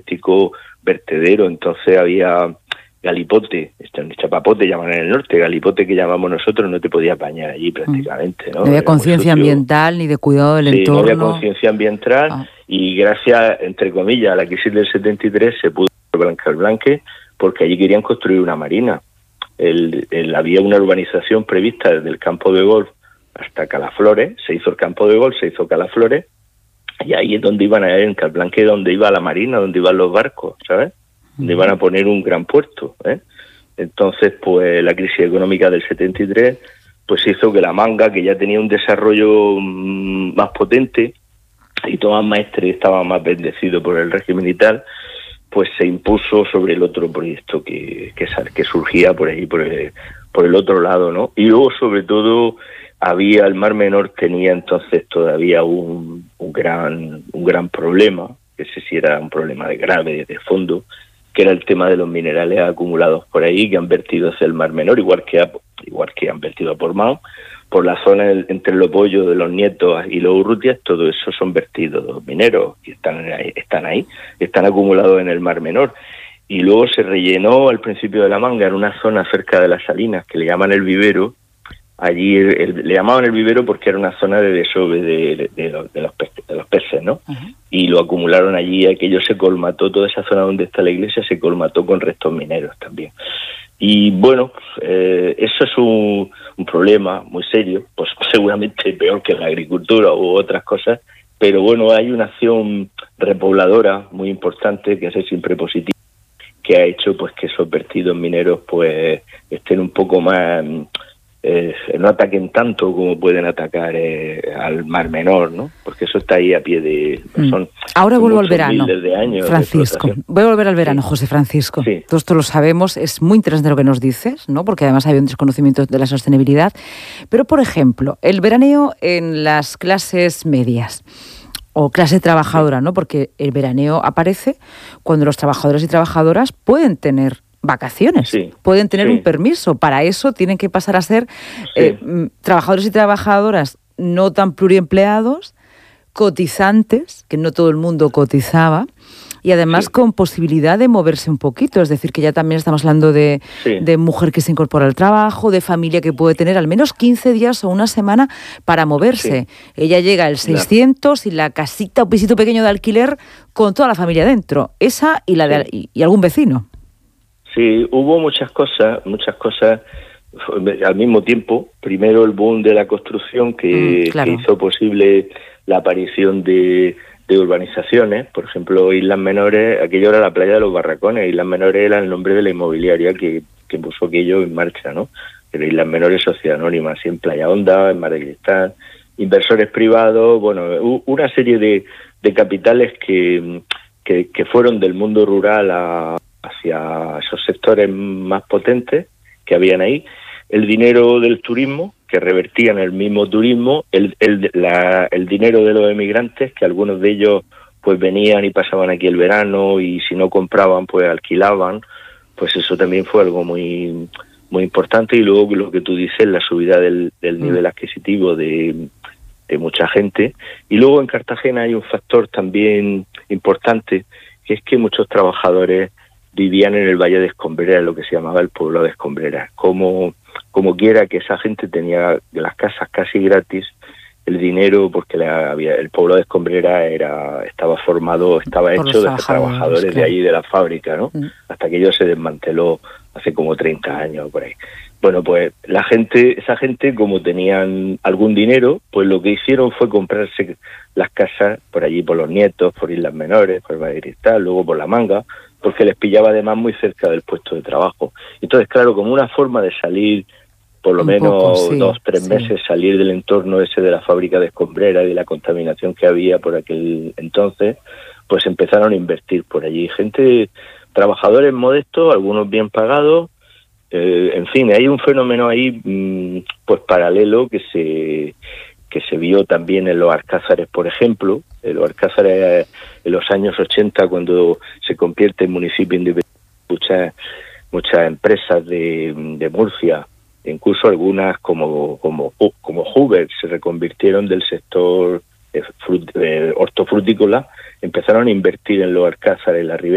auténtico vertedero. Entonces había galipote, chapapote llaman en el norte, galipote que llamamos nosotros, no te podías bañar allí prácticamente, ¿no? No había conciencia ambiental ni de cuidado del entorno. No había conciencia ambiental y gracias, entre comillas, a la crisis del 73 se pudo blanquear el Blanque porque allí querían construir una marina. Había una urbanización prevista desde el campo de golf hasta Calaflores, se hizo el campo de golf, se hizo Calaflores, y ahí es donde iban a ir, en Calblanque, donde iba la marina, donde iban los barcos, ¿sabes? Donde iban a poner un gran puerto, ¿eh? Entonces, pues la crisis económica del 73 pues hizo que la Manga, que ya tenía un desarrollo más potente y Tomás Maestre estaba más bendecido por el régimen y tal, pues se impuso sobre el otro proyecto que surgía por ahí, por el otro lado, ¿no? Y luego, sobre todo, el Mar Menor tenía entonces todavía un gran problema, que ese sí era un problema grave, de fondo, que era el tema de los minerales acumulados por ahí, que han vertido hacia el Mar Menor, igual que han vertido a Portmao, por la zona entre los Bollos de los Nietos y los Urrutias. Todo eso son vertidos mineros que están ahí, están acumulados en el Mar Menor. Y luego se rellenó al principio de la Manga, en una zona cerca de las Salinas, que le llaman el Vivero. Allí le llamaban el Vivero porque era una zona de desove de los peces, ¿no? Uh-huh. Y lo acumularon allí, aquello se colmató, toda esa zona donde está la iglesia se colmató con restos mineros también. Y bueno, eso es un problema muy serio, pues seguramente peor que la agricultura u otras cosas, pero bueno, hay una acción repobladora muy importante, que es siempre positiva, que ha hecho pues que esos vertidos mineros pues estén un poco más... no ataquen tanto como pueden atacar al Mar Menor, ¿no? Porque eso está ahí a pie de... Ahora vuelvo al verano, Francisco. Voy a volver al verano, sí. José Francisco. Sí. Todo esto lo sabemos, es muy interesante lo que nos dices, ¿no? Porque además hay un desconocimiento de la sostenibilidad. Pero, por ejemplo, el veraneo en las clases medias o clase trabajadora, ¿no? Porque el veraneo aparece cuando los trabajadores y trabajadoras pueden tener vacaciones, pueden tener un permiso. Para eso tienen que pasar a ser trabajadores y trabajadoras no tan pluriempleados, cotizantes, que no todo el mundo cotizaba, y además con posibilidad de moverse un poquito. Es decir, que ya también estamos hablando de mujer que se incorpora al trabajo, de familia que puede tener al menos 15 días o una semana para moverse. Ella llega el 600 y la casita o pisito pequeño de alquiler con toda la familia dentro. Esa y la y algún vecino. Sí, hubo muchas cosas al mismo tiempo. Primero el boom de la construcción que hizo posible la aparición de urbanizaciones. Por ejemplo, Islas Menores, aquello era la playa de los Barracones. Islas Menores era el nombre de la inmobiliaria que puso aquello en marcha, ¿no? Pero Islas Menores, Sociedad Anónima, así en Playa Honda, en Mar de Cristal, inversores privados, bueno, una serie de capitales que fueron del mundo rural hacia esos sectores más potentes que habían ahí. El dinero del turismo, que revertía en el mismo turismo, el dinero de los emigrantes, que algunos de ellos pues venían y pasaban aquí el verano, y si no compraban pues alquilaban. Pues eso también fue algo muy muy importante. Y luego lo que tú dices, la subida del nivel adquisitivo de mucha gente. Y luego en Cartagena hay un factor también importante, que es que muchos trabajadores vivían en el Valle de Escombrera, lo que se llamaba el pueblo de Escombrera. Como quiera que esa gente tenía las casas casi gratis, el dinero, porque el pueblo de Escombrera estaba hecho de trabajadores de ahí de la fábrica, ¿no? Hasta que ello se desmanteló hace como 30 años por ahí. Bueno, pues esa gente, como tenían algún dinero, pues lo que hicieron fue comprarse las casas por allí, por los Nietos, por Islas Menores, por Mar de Cristal, luego por La Manga, porque les pillaba además muy cerca del puesto de trabajo. Entonces, claro, como una forma de salir, por lo menos 2-3 meses, salir del entorno ese de la fábrica de Escombrera y de la contaminación que había por aquel entonces, pues empezaron a invertir por allí. Trabajadores modestos, algunos bien pagados, en fin, hay un fenómeno ahí pues paralelo que se vio también en los Alcázares, por ejemplo. En los Alcázares, en los años 80, cuando se convierte en municipio independiente, muchas empresas de Murcia, incluso algunas como Hoover, se reconvirtieron del sector hortofrutícola, empezaron a invertir en los Alcázares, en la ribera